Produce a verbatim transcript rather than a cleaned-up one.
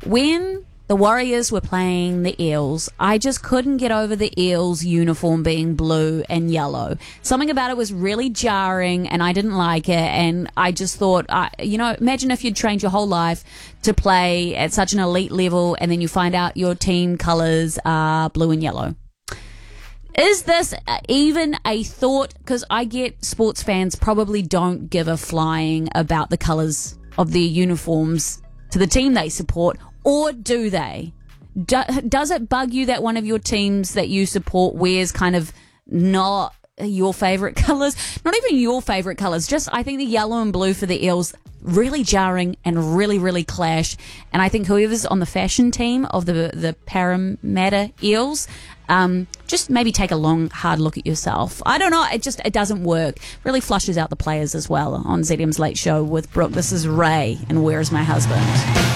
when the Warriors were playing the Eels, I just couldn't get over the Eels uniform being blue and yellow. Something about it was really jarring, and I didn't like it. And I just thought, uh, you know, imagine if you'd trained your whole life to play at such an elite level, and then you find out your team colours are blue and yellow. Is this even a thought? Because I get sports fans probably don't give a flying about the colours of their uniforms to the team they support. Or do they? Do, does it bug you that one of your teams that you support wears kind of not your favourite colours? Not even your favourite colours. Just, I think the yellow and blue for the Eels, really jarring and really, really clash. And I think whoever's on the fashion team of the the Parramatta Eels, um, just maybe take a long, hard look at yourself. I don't know. It just, it doesn't work. Really flushes out the players as well on Z M's Late Show with Brooke. This is Ray and Where's My Husband?